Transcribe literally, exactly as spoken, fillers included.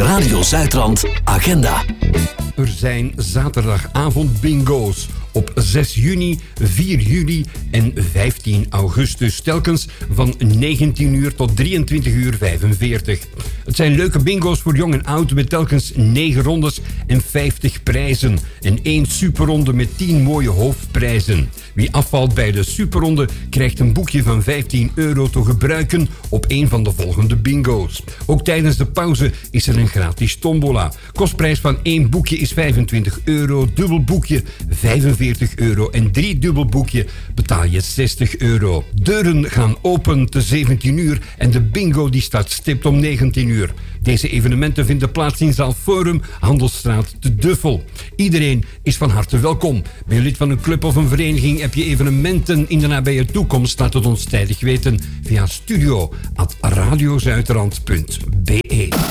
Radio Zuidrand Agenda. Er zijn zaterdagavond bingo's op zes juni, vier juli en vijftien augustus. Telkens van negentien uur tot drieëntwintig uur vijfenveertig. Het zijn leuke bingo's voor jong en oud met telkens negen rondes en vijftig prijzen. En één superronde met tien mooie hoofdprijzen. Wie afvalt bij de superronde krijgt een boekje van vijftien euro te gebruiken op een van de volgende bingo's. Ook tijdens de pauze is er een gratis tombola. Kostprijs van één boekje is vijfentwintig euro, dubbel boekje vijfenveertig euro en drie dubbel boekje betaal je zestig euro. Deuren gaan open te zeventien uur en de bingo die staat stipt om negentien uur. Deze evenementen vinden plaats in zaal Forum, Handelsstraat te Duffel. Iedereen is van harte welkom. Ben je lid van een club of een vereniging, heb je evenementen in de nabije toekomst, laat het ons tijdig weten via studio at radiozuiderland punt be.